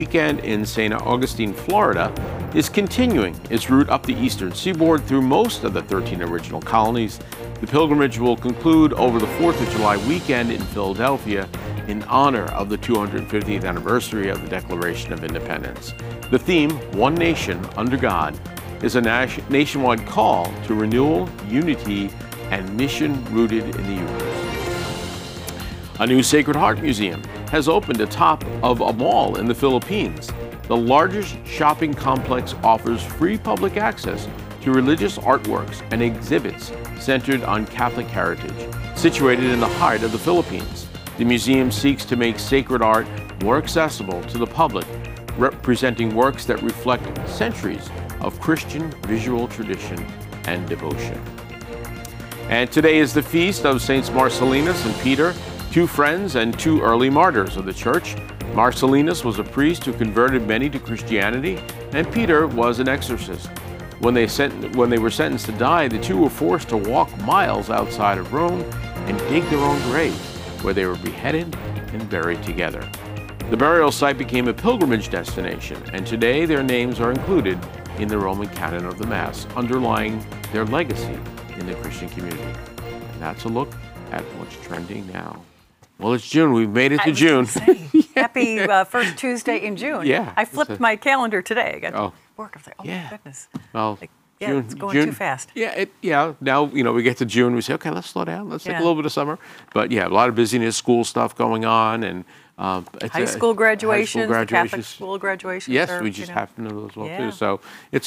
Weekend in St. Augustine, Florida, is continuing its route up the eastern seaboard through most of the 13 original colonies. The pilgrimage will conclude over the 4th of July weekend in Philadelphia in honor of the 250th anniversary of the Declaration of Independence. The theme, One Nation Under God, is a nationwide call to renewal, unity, and mission rooted in the Eucharist. A new Sacred Heart Museum has opened atop of a mall in the Philippines. The largest shopping complex offers free public access to religious artworks and exhibits centered on Catholic heritage. Situated in the heart of the Philippines, the museum seeks to make sacred art more accessible to the public, representing works that reflect centuries of Christian visual tradition and devotion. And today is the feast of Saints Marcellinus and Peter, two friends and two early martyrs of the Church. Marcellinus was a priest who converted many to Christianity, and Peter was an exorcist. When they were sentenced to die, the two were forced to walk miles outside of Rome and dig their own grave, where they were beheaded and buried together. The burial site became a pilgrimage destination, and today their names are included in the Roman canon of the Mass, underlying their legacy in the Christian community. And that's a look at what's trending now. Well, it's June. We've made it to June. Happy first Tuesday in June. Yeah. I flipped my calendar today. I got to work. I was like, oh my goodness. Well, June, it's going too fast. Yeah, now, we get to June, we say, okay, let's slow down. Let's take a little bit of summer. But yeah, a lot of busyness, school stuff going on. And high school graduations, Catholic school graduations. Yes, we just happen to as well, too. So it's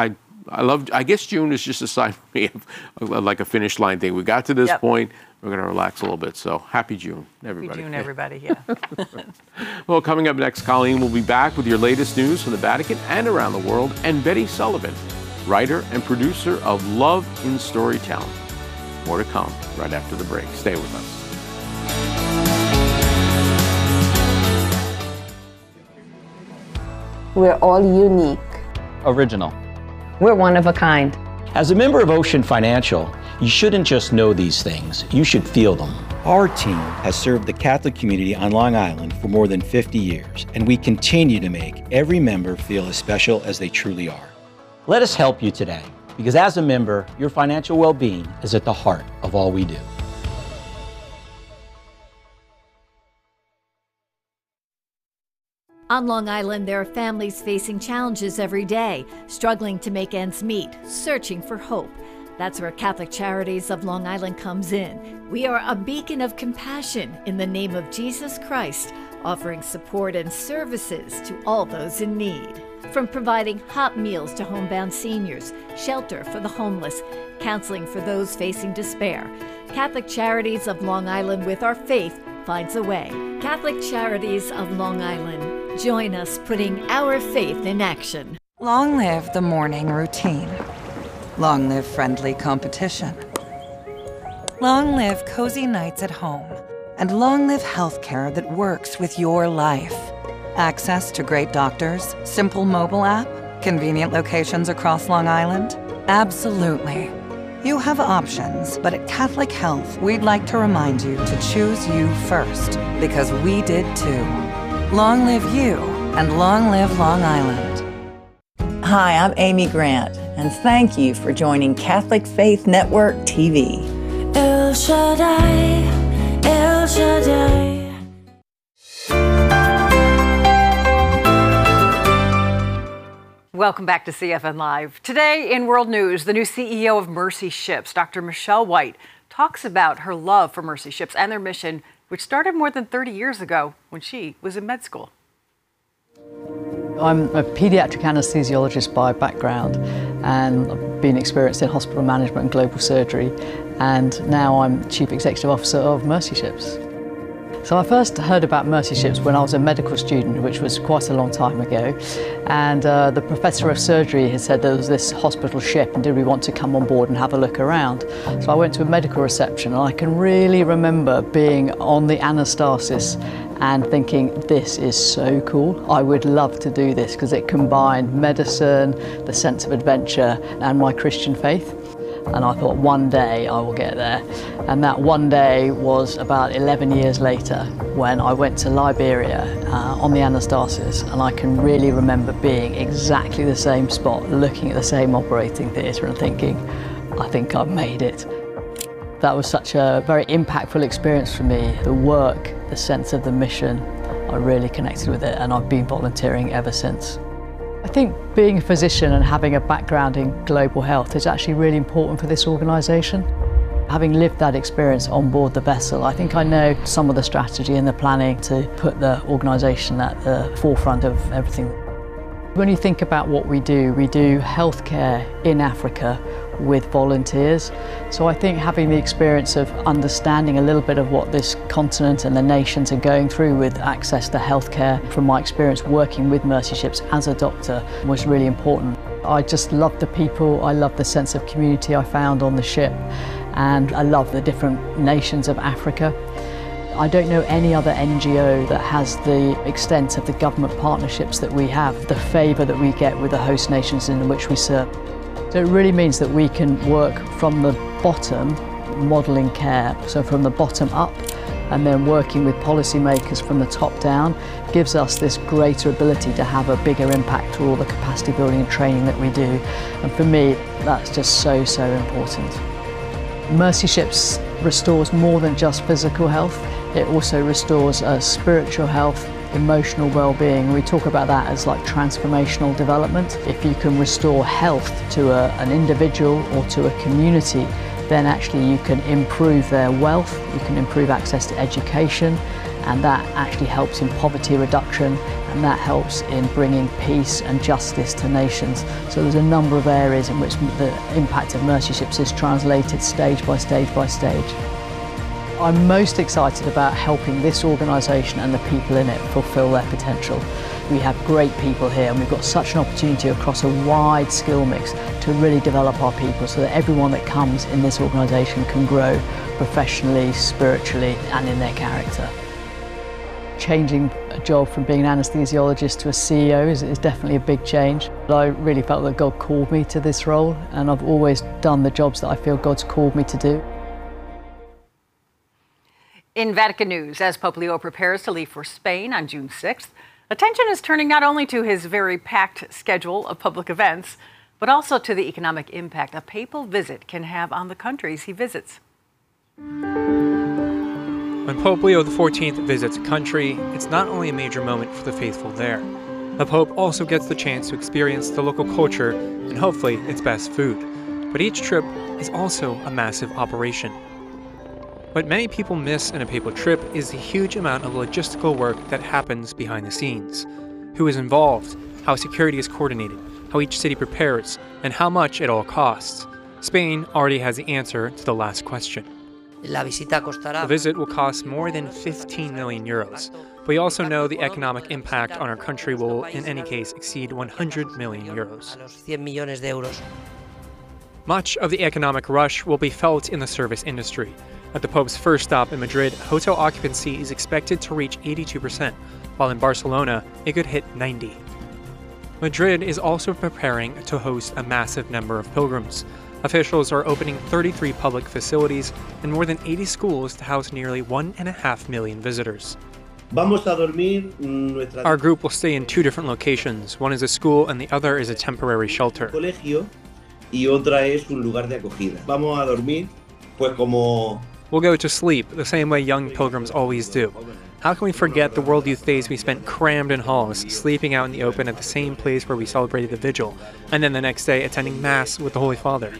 I guess June is just a sign for me of like a finish line thing. We got to this point. We're going to relax a little bit. So happy June, everybody. Happy June, everybody, yeah. Well, coming up next, Colleen will be back with your latest news from the Vatican and around the world, and Betty Sullivan, writer and producer of Love in Storytelling. More to come right after the break. Stay with us. We're all unique. Original. We're one of a kind. As a member of Ocean Financial, you shouldn't just know these things, you should feel them. Our team has served the Catholic community on Long Island for more than 50 years, and we continue to make every member feel as special as they truly are. Let us help you today, because as a member, your financial well-being is at the heart of all we do. On Long Island, there are families facing challenges every day, struggling to make ends meet, searching for hope. That's where Catholic Charities of Long Island comes in. We are a beacon of compassion in the name of Jesus Christ, offering support and services to all those in need. From providing hot meals to homebound seniors, shelter for the homeless, counseling for those facing despair, Catholic Charities of Long Island, with our faith, finds a way. Catholic Charities of Long Island. Join us putting our faith in action. Long live the morning routine. Long live friendly competition. Long live cozy nights at home. And long live healthcare that works with your life. Access to great doctors, simple mobile app, convenient locations across Long Island? Absolutely. You have options, but at Catholic Health, we'd like to remind you to choose you first, because we did too. Long live you, and long live Long Island. Hi, I'm Amy Grant, and thank you for joining Catholic Faith Network TV. El Shaddai, El Shaddai. Welcome back to CFN Live. Today in World News, the new CEO of Mercy Ships, Dr. Michelle White, talks about her love for Mercy Ships and their mission, which started more than 30 years ago when she was in med school. I'm a paediatric anesthesiologist by background, and I've been experienced in hospital management and global surgery, and now I'm Chief Executive Officer of Mercy Ships. So I first heard about Mercy Ships when I was a medical student, which was quite a long time ago, and the professor of surgery had said there was this hospital ship and did we want to come on board and have a look around. So I went to a medical reception, and I can really remember being on the anastasis and thinking, this is so cool. I would love to do this, because it combined medicine, the sense of adventure, and my Christian faith. And I thought, one day I will get there. And that one day was about 11 years later, when I went to Liberia on the Anastasis, and I can really remember being exactly the same spot, looking at the same operating theatre and thinking, I think I've made it. That was such a very impactful experience for me. The work, the sense of the mission, I really connected with it, and I've been volunteering ever since. I think being a physician and having a background in global health is actually really important for this organisation. Having lived that experience on board the vessel, I think I know some of the strategy and the planning to put the organisation at the forefront of everything. When you think about what we do healthcare in Africa with volunteers. So I think having the experience of understanding a little bit of what this continent and the nations are going through with access to healthcare, from my experience working with Mercy Ships as a doctor, was really important. I just love the people, I love the sense of community I found on the ship, and I love the different nations of Africa. I don't know any other NGO that has the extent of the government partnerships that we have, the favour that we get with the host nations in which we serve. So it really means that we can work from the bottom, modelling care, so from the bottom up, and then working with policymakers from the top down gives us this greater ability to have a bigger impact through all the capacity building and training that we do. And for me, that's just so important. Mercy Ships restores more than just physical health. It also restores spiritual health, emotional well-being. We talk about that as like transformational development. If you can restore health to an individual or to a community, then actually you can improve their wealth, you can improve access to education, and that actually helps in poverty reduction, and that helps in bringing peace and justice to nations. So there's a number of areas in which the impact of Mercy Ships is translated stage by stage by stage. I'm most excited about helping this organisation and the people in it fulfil their potential. We have great people here, and we've got such an opportunity across a wide skill mix to really develop our people so that everyone that comes in this organisation can grow professionally, spiritually and in their character. Changing a job from being an anaesthesiologist to a CEO is definitely a big change. I really felt that God called me to this role, and I've always done the jobs that I feel God's called me to do. In Vatican news, as Pope Leo prepares to leave for Spain on June 6th, attention is turning not only to his very packed schedule of public events, but also to the economic impact a papal visit can have on the countries he visits. When Pope Leo XIV visits a country, it's not only a major moment for the faithful there. The Pope also gets the chance to experience the local culture and hopefully its best food. But each trip is also a massive operation. What many people miss in a papal trip is the huge amount of logistical work that happens behind the scenes. Who is involved, how security is coordinated, how each city prepares, and how much it all costs. Spain already has the answer to the last question. The visit will cost more than 15 million euros, but we also know the economic impact on our country will, in any case, exceed 100 million euros. Much of the economic rush will be felt in the service industry. At the Pope's first stop in Madrid, hotel occupancy is expected to reach 82%, while in Barcelona, it could hit 90%. Madrid is also preparing to host a massive number of pilgrims. Officials are opening 33 public facilities and more than 80 schools to house nearly 1.5 million visitors. Our group will stay in two different locations. One is a school and the other is a temporary shelter. We'll go to sleep, the same way young pilgrims always do. How can we forget the World Youth Days we spent crammed in halls, sleeping out in the open at the same place where we celebrated the vigil, and then the next day attending Mass with the Holy Father?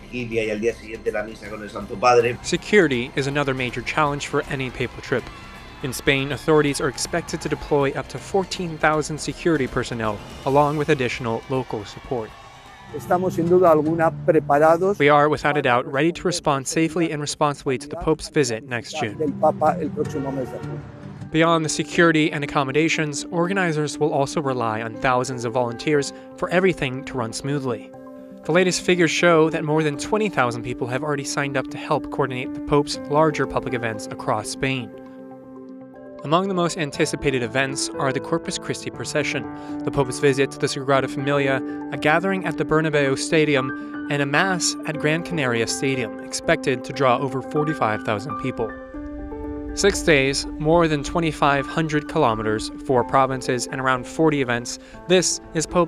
Security is another major challenge for any papal trip. In Spain, authorities are expected to deploy up to 14,000 security personnel, along with additional local support. We are, without a doubt, ready to respond safely and responsibly to the Pope's visit next June. Beyond the security and accommodations, organizers will also rely on thousands of volunteers for everything to run smoothly. The latest figures show that more than 20,000 people have already signed up to help coordinate the Pope's larger public events across Spain. Among the most anticipated events are the Corpus Christi procession, the Pope's visit to the Sagrada Familia, a gathering at the Bernabeu Stadium, and a Mass at Gran Canaria Stadium, expected to draw over 45,000 people. 6 days, more than 2,500 kilometers, 4 provinces, and around 40 events. This is Pope